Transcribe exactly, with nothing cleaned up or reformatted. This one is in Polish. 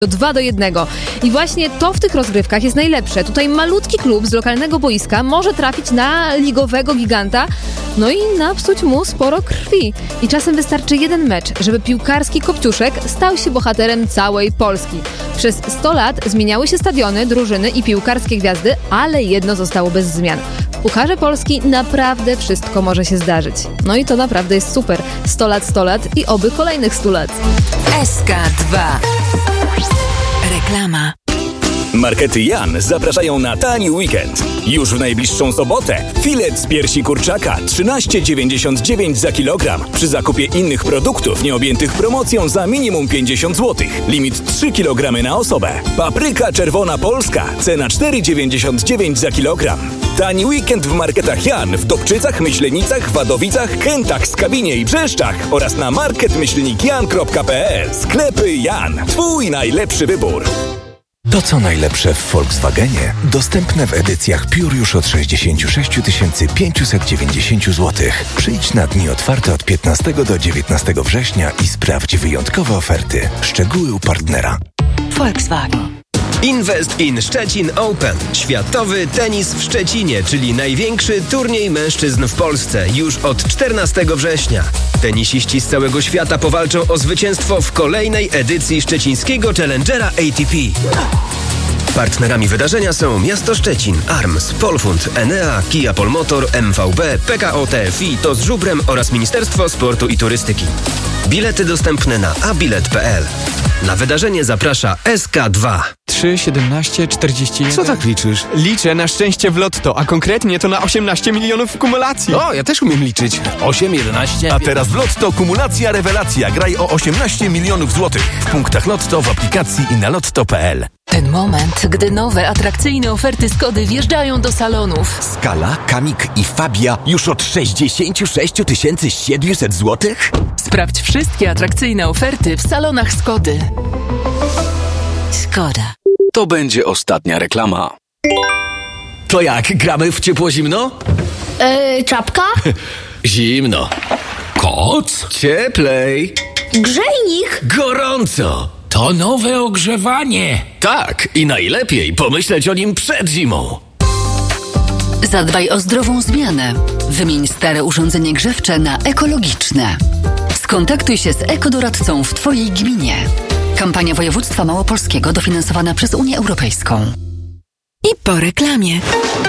dwa do jednego. I właśnie to w tych rozgrywkach jest najlepsze. Tutaj malutki klub z lokalnego boiska może trafić na ligowego giganta, no i napsuć mu sporo krwi. I czasem wystarczy jeden mecz, żeby piłkarski Kopciuszek stał się bohaterem całej Polski. Przez sto lat zmieniały się stadiony, drużyny i piłkarskie gwiazdy, ale jedno zostało bez zmian. W Pucharze Polski naprawdę wszystko może się zdarzyć. No i to naprawdę jest super. sto lat, sto lat i oby kolejnych stu lat. S K dwa. Reklama. Markety Jan zapraszają na tani weekend. Już w najbliższą sobotę filet z piersi kurczaka trzynaście dziewięćdziesiąt dziewięć za kilogram. Przy zakupie innych produktów nieobjętych promocją za minimum pięćdziesiąt złotych. Limit trzy kilogramy na osobę. Papryka czerwona polska. Cena cztery dziewięćdziesiąt dziewięć za kilogram. Tani weekend w marketach Jan w Dobczycach, Myślenicach, Wadowicach, Kętach, Skawinie i Brzeszczach oraz na market myślnik jan kropka p l. Sklepy Jan. Twój najlepszy wybór. To co najlepsze w Volkswagenie dostępne w edycjach Pure już od sześćdziesiąt sześć tysięcy pięćset dziewięćdziesiąt złotych. Przyjdź na dni otwarte od piętnastego do dziewiętnastego września i sprawdź wyjątkowe oferty. Szczegóły u partnera. Volkswagen. Invest in Szczecin Open. Światowy tenis w Szczecinie, czyli największy turniej mężczyzn w Polsce, już od czternastego września. Tenisiści z całego świata powalczą o zwycięstwo w kolejnej edycji szczecińskiego Challengera A T P. Partnerami wydarzenia są Miasto Szczecin, Arms, Polfund, Enea, Kia Polmotor, M V B, P K O T F I, To z Żubrem oraz Ministerstwo Sportu i Turystyki. Bilety dostępne na abilet kropka p l. Na wydarzenie zaprasza S K dwa. trzy, siedemnaście, czterdzieści jeden. Co tak liczysz? Liczę na szczęście w lotto, a konkretnie to na osiemnaście milionów w kumulacji. O, ja też umiem liczyć. osiem, jedenaście... A teraz w Lotto kumulacja rewelacja. Graj o osiemnaście milionów złotych. W punktach Lotto, w aplikacji i na lotto kropka p l. Ten moment, gdy nowe, atrakcyjne oferty Skody wjeżdżają do salonów. Skala, Kamik i Fabia już od sześćdziesiąt sześć tysięcy siedemset złotych? Sprawdź wszystkie atrakcyjne oferty w salonach Skody. Skoda. To będzie ostatnia reklama. To jak, gramy w ciepło-zimno? Yy, czapka? Zimno. Koc? Cieplej. Grzejnik? Gorąco. To nowe ogrzewanie. Tak, i najlepiej pomyśleć o nim przed zimą. Zadbaj o zdrową zmianę. Wymień stare urządzenie grzewcze na ekologiczne. Skontaktuj się z ekodoradcą w Twojej gminie. Kampania Województwa Małopolskiego dofinansowana przez Unię Europejską. I po reklamie.